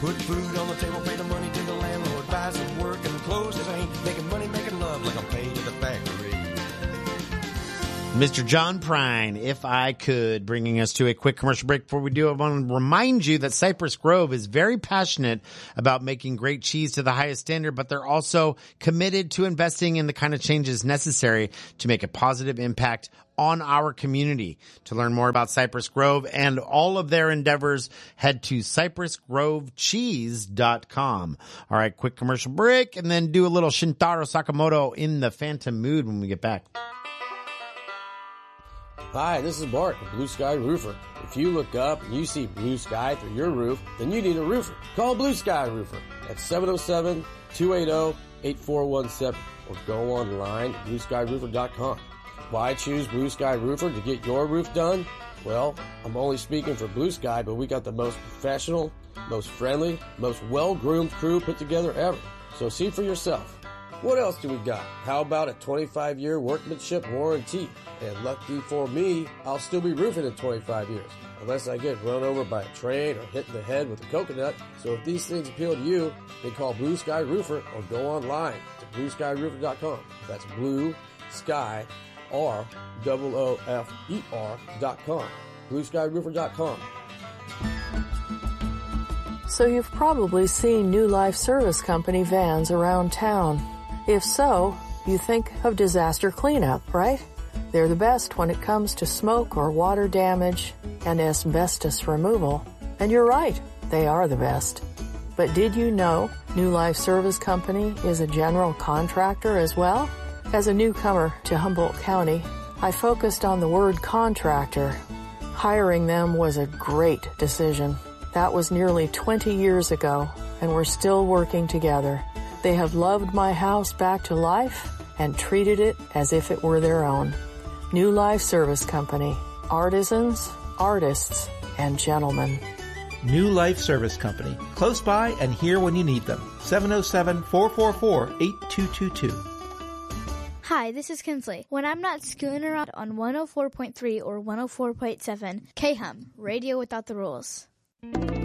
Put food on the table, pay the money to the landlord, buy some work and clothes, 'cause I ain't making money, making love like I'm paying at the factory. Mr. John Prine, If I Could, bringing us to a quick commercial break. Before we do, I want to remind you that Cypress Grove is very passionate about making great cheese to the highest standard, but they're also committed to investing in the kind of changes necessary to make a positive impact on our community. To learn more about Cypress Grove and all of their endeavors, head to cypressgrovecheese.com. All right, quick commercial break, and then do a little Shintaro Sakamoto in the Phantom mood when we get back. Hi, this is Bart of Blue Sky Roofer. If you look up and you see blue sky through your roof, then you need a roofer. Call Blue Sky Roofer at 707-280-8417 or go online at blueskyroofer.com. Why choose Blue Sky Roofer to get your roof done? Well, I'm only speaking for Blue Sky, but we got the most professional, most friendly, most well-groomed crew put together ever. So see for yourself. What else do we got? How about a 25-year workmanship warranty? And lucky for me, I'll still be roofing in 25 years, unless I get run over by a train or hit in the head with a coconut. So if these things appeal to you, then call Blue Sky Roofer or go online to blueskyroofer.com. That's Blue Sky, ROOFER.com. blueskyroofer.com. So you've probably seen New Life Service Company vans around town. If so, you think of disaster cleanup, right? They're the best when it comes to smoke or water damage and asbestos removal. And you're right, they are the best. But did you know New Life Service Company is a general contractor as well? As a newcomer to Humboldt County, I focused on the word contractor. Hiring them was a great decision. That was nearly 20 years ago, and we're still working together. They have loved my house back to life and treated it as if it were their own. New Life Service Company. Artisans, artists, and gentlemen. New Life Service Company. Close by and here when you need them. 707-444-8222. Hi, this is Kinsley. When I'm not scooting around on 104.3 or 104.7, KHUM, Radio Without the Rules.